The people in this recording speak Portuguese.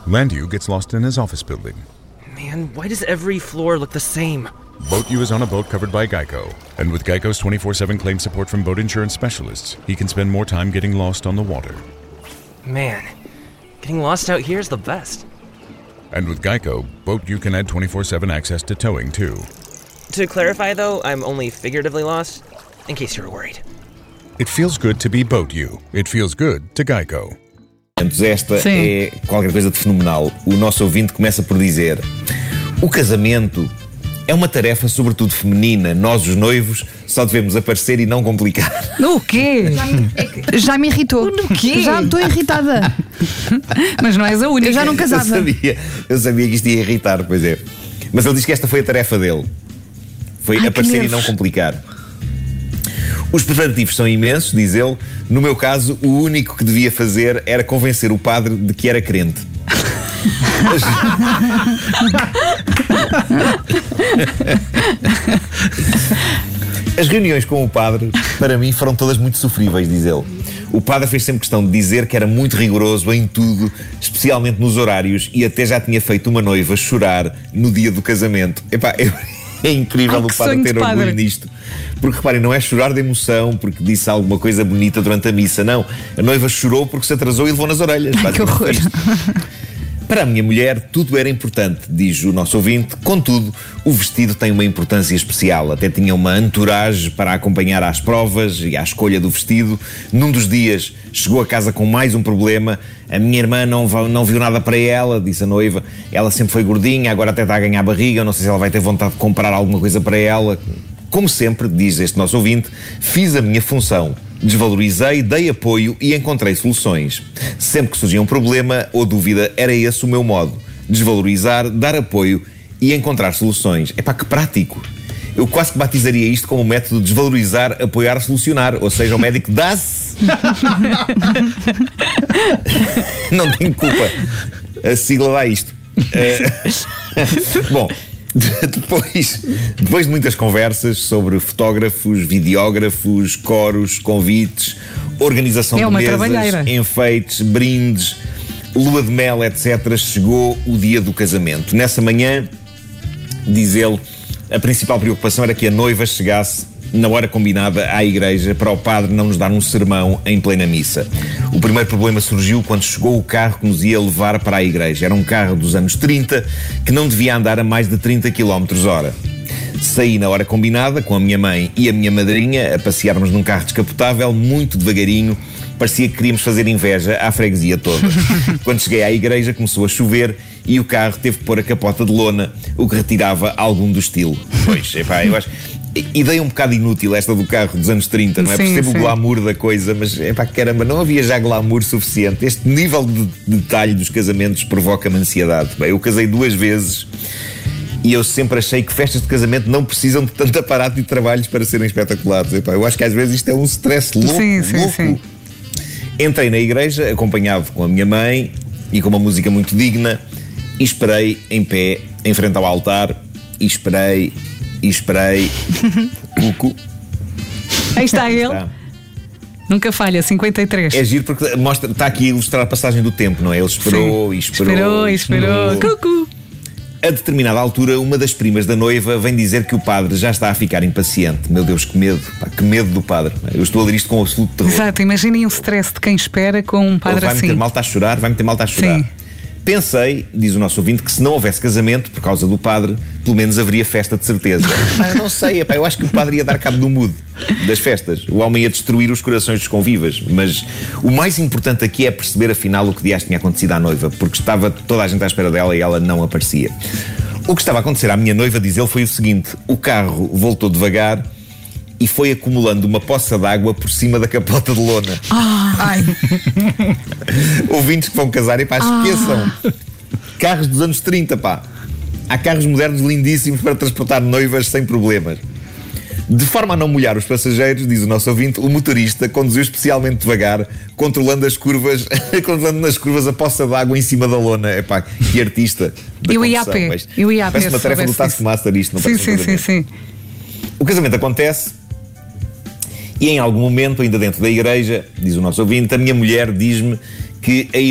Landu gets lost in his office building. Man, why does every floor look the same? Boat U is on a boat covered by Geico. And with Geico's 24/7 claim support from boat insurance specialists, he can spend more time getting lost on the water. Man, getting lost out here is the best. And with Geico, Boat U can add 24/7 access to towing, too. To clarify, though, I'm only figuratively lost, in case you were worried. It feels good to be Boat U. It feels good to Geico. Esta é qualquer coisa de fenomenal. O nosso ouvinte começa por dizer: o casamento é uma tarefa sobretudo feminina. Nós, os noivos, só devemos aparecer e não complicar. O quê? Já me irritou. O quê? Já estou irritada. Mas não és a única. Eu já não casava. Eu sabia que isto ia irritar, pois é. Mas ele diz que esta foi a tarefa dele. Foi aparecer e não complicar. Os preparativos são imensos, diz ele. No meu caso, o único que devia fazer era convencer o padre de que era crente. As reuniões com o padre, para mim, foram todas muito sofríveis, diz ele. O padre fez sempre questão de dizer que era muito rigoroso em tudo, especialmente nos horários, e até já tinha feito uma noiva chorar no dia do casamento. Epá, é incrível o padre ter orgulho nisto. Porque, reparem, não é chorar de emoção porque disse alguma coisa bonita durante a missa. Não, a noiva chorou porque se atrasou e levou nas orelhas. Que horror. Para a minha mulher, tudo era importante, diz o nosso ouvinte. Contudo, o vestido tem uma importância especial. Até tinha uma entourage para acompanhar às provas e à escolha do vestido. Num dos dias, chegou a casa com mais um problema. A minha irmã não viu nada para ela, disse a noiva. Ela sempre foi gordinha, agora até está a ganhar barriga. Não sei se ela vai ter vontade de comprar alguma coisa para ela. Como sempre, diz este nosso ouvinte, fiz a minha função. Desvalorizei, dei apoio e encontrei soluções. Sempre que surgia um problema ou dúvida, era esse o meu modo. Desvalorizar, dar apoio e encontrar soluções. Epá, que prático. Eu quase que batizaria isto como o método desvalorizar, apoiar, solucionar. Ou seja, o médico dá-se. Não tenho culpa. A sigla dá isto. Bom... Depois de muitas conversas sobre fotógrafos, videógrafos, coros, convites, organização de mesas, enfeites, brindes, lua de mel, etc., chegou o dia do casamento. Nessa manhã, diz ele, a principal preocupação era que a noiva chegasse na hora combinada à igreja para o padre não nos dar um sermão em plena missa. O primeiro problema surgiu quando chegou o carro que nos ia levar para a igreja. Era um carro dos anos 30 que não devia andar a mais de 30 km/h. Saí na hora combinada com a minha mãe e a minha madrinha a passearmos num carro descapotável, muito devagarinho. Parecia que queríamos fazer inveja à freguesia toda. Quando cheguei à igreja começou a chover e o carro teve que pôr a capota de lona, o que retirava algum do estilo. Pois, epá, eu acho... Ideia um bocado inútil esta do carro dos anos 30, não é? Percebo o glamour da coisa, mas epá, caramba, não havia já glamour suficiente. Este nível de detalhe dos casamentos provoca-me ansiedade. Bem, eu casei 2 vezes e eu sempre achei que festas de casamento não precisam de tanto aparato e trabalhos para serem espetaculares. Epá, eu acho que às vezes isto é um stress louco. Sim. Entrei na igreja acompanhado com a minha mãe e com uma música muito digna e esperei em pé em frente ao altar e esperei Cuco. Aí está ele. Nunca falha, 53. É giro porque mostra, está aqui a ilustrar a passagem do tempo, não é? Ele esperou. Cuco. A determinada altura, uma das primas da noiva vem dizer que o padre já está a ficar impaciente. Meu Deus, que medo. Pá, que medo do padre. Eu estou a ler isto com absoluto terror. Exato, imaginem o stress de quem espera com um padre assim. Vai meter malta a chorar. Sim. Pensei, diz o nosso ouvinte, que se não houvesse casamento, por causa do padre, pelo menos haveria festa de certeza. Eu não sei, eu acho que o padre ia dar cabo do mood das festas. O homem ia destruir os corações dos convivas. Mas o mais importante aqui é perceber afinal o que dias tinha acontecido à noiva, porque estava toda a gente à espera dela e ela não aparecia. O que estava a acontecer à minha noiva, diz ele, foi o seguinte: o carro voltou devagar e foi acumulando uma poça de água por cima da capota de lona. Ouvintes que vão casar e pá, esqueçam. Carros dos anos 30, pá. Há carros modernos lindíssimos para transportar noivas sem problemas. De forma a não molhar os passageiros, diz o nosso ouvinte, o motorista conduziu especialmente devagar, controlando nas curvas a poça de água em cima da lona. Epá, que artista. Eu ia a pé. Parece uma tarefa do Taskmaster isto, não parece? Sim. O casamento acontece e em algum momento, ainda dentro da igreja, diz o nosso ouvinte, a minha mulher diz-me que a